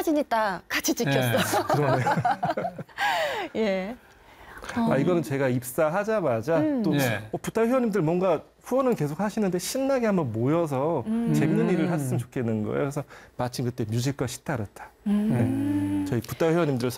사진이 딱 같이 찍혔어. 그러네. 예. 이거는 제가 입사하자마자 또 부타 회원님들 뭔가 후원은 계속 하시는데 신나게 한번 모여서 재밌는 일을 했으면 좋겠는 거예요. 그래서 마침 그때 뮤지컬 시타르타. 네. 저희 부타 회원님들